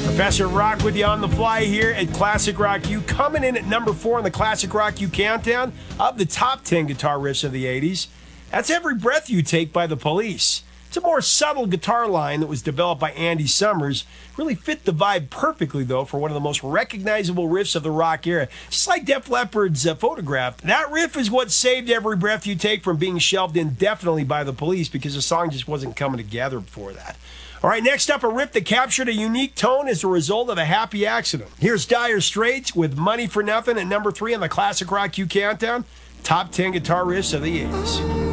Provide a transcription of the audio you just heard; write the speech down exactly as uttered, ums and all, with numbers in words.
Professor Rock with you on the fly here at Classic Rock U. Coming in at number four on the Classic Rock U countdown of the top ten guitar riffs of the eighties. That's Every Breath You Take by The Police. It's a more subtle guitar line that was developed by Andy Summers. Really fit the vibe perfectly, though, for one of the most recognizable riffs of the rock era. Just like Def Leppard's uh, Photograph. That riff is what saved Every Breath You Take from being shelved indefinitely by The Police because the song just wasn't coming together before that. All right, next up, a riff that captured a unique tone as a result of a happy accident. Here's Dire Straits with Money for Nothing at number three on the Classic Rock U countdown. Top ten guitar riffs of the eighties.